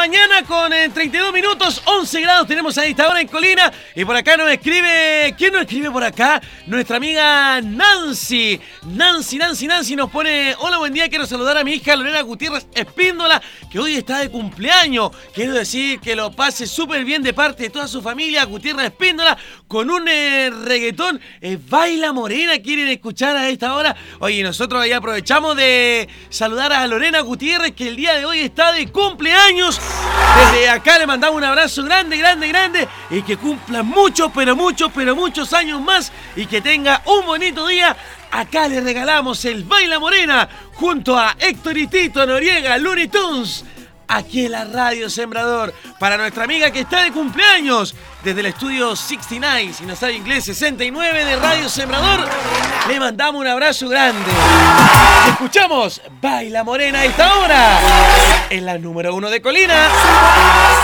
mañana con 32 minutos, 11 grados tenemos a esta hora en Colina. Y por acá nos escribe, ¿quién nos escribe por acá? Nuestra amiga Nancy. Nancy nos pone, hola, buen día, quiero saludar a mi hija Lorena Gutiérrez Espíndola, que hoy está de cumpleaños. Quiero decir que lo pase súper bien de parte de toda su familia, Gutiérrez Espíndola, con un reggaetón, Baila Morena, quieren escuchar a esta hora. Oye, nosotros ahí aprovechamos de saludar a Lorena Gutiérrez, que el día de hoy está de cumpleaños. Desde acá le mandamos un abrazo grande y que cumpla muchos años más y que tenga un bonito día. Acá le regalamos el Baila Morena junto a Héctor y Tito Noriega, Looney Tunes, aquí en la Radio Sembrador, para nuestra amiga que está de cumpleaños, desde el estudio 69, si no sabe inglés, 69 de Radio Sembrador, le mandamos un abrazo grande. Escuchamos Baila Morena a esta hora, en la número 1 de Colina.